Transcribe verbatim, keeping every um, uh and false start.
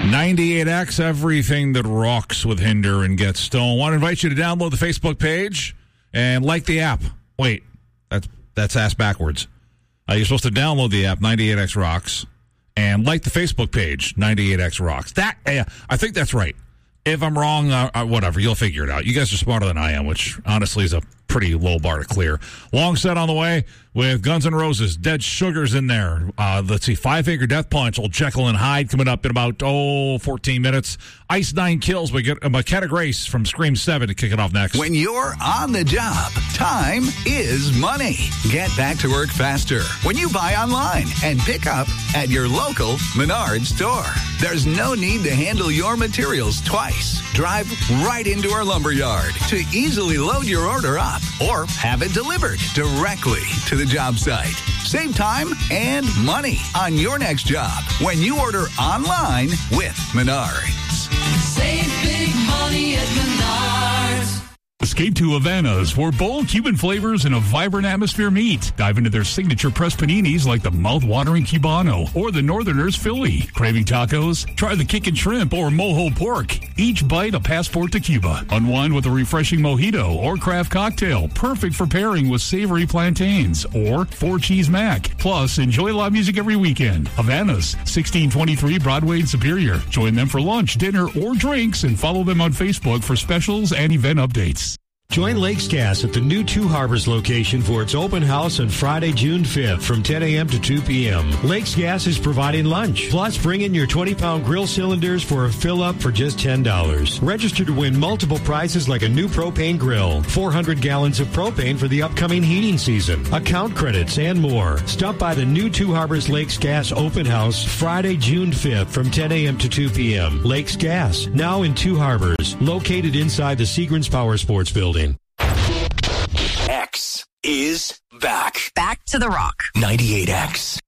ninety-eight X, everything that rocks with Hinder and Get Stoned. Want to invite you to download the Facebook page and like the app. Wait, that's that's asked backwards. Uh, you're supposed to download the app, ninety-eight X Rocks, and like the Facebook page, ninety-eight X Rocks. That uh, I think that's right. If I'm wrong, uh, uh, whatever, you'll figure it out. You guys are smarter than I am, which honestly is a pretty low bar to clear. Long set on the way with Guns N' Roses. Dead Sugar's in there. Uh, let's see, Five Finger Death Punch, Old Jekyll and Hyde coming up in about, oh, fourteen minutes. Ice Nine Kills. We get uh, McKenna Grace from Scream seven to kick it off next. When you're on the job, time is money. Get back to work faster when you buy online and pick up at your local Menards store. There's no need to handle your materials twice. Drive right into our lumber yard to easily load your order up or have it delivered directly to the job site. Save time and money on your next job when you order online with Menards. Save big money at Menards. Escape to Havana's for bold Cuban flavors and a vibrant atmosphere meet. Dive into their signature pressed paninis like the mouth-watering Cubano or the Northerners Philly. Craving tacos? Try the Kickin' Shrimp or Mojo Pork. Each bite a passport to Cuba. Unwind with a refreshing mojito or craft cocktail, perfect for pairing with savory plantains or four cheese mac. Plus, enjoy live music every weekend. Havana's, sixteen twenty-three Broadway in Superior. Join them for lunch, dinner, or drinks and follow them on Facebook for specials and event updates. Join Lakes Gas at the new Two Harbors location for its open house on Friday, June fifth from ten a.m. to two p.m. Lakes Gas is providing lunch. Plus, bring in your twenty-pound grill cylinders for a fill-up for just ten dollars. Register to win multiple prizes like a new propane grill, four hundred gallons of propane for the upcoming heating season, account credits, and more. Stop by the new Two Harbors Lakes Gas open house Friday, June fifth from ten a.m. to two p.m. Lakes Gas, now in Two Harbors, located inside the Seagrams Power Sports Building. X is back. Back to the Rock. ninety-eight X.